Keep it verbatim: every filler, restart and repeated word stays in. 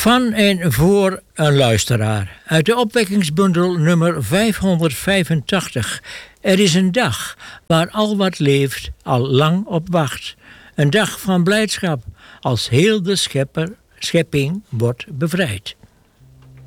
Van en voor een luisteraar. Uit de opwekkingsbundel nummer vijfhonderdvijfentachtig. Er is een dag waar al wat leeft al lang op wacht. Een dag van blijdschap als heel de schepper, schepping wordt bevrijd.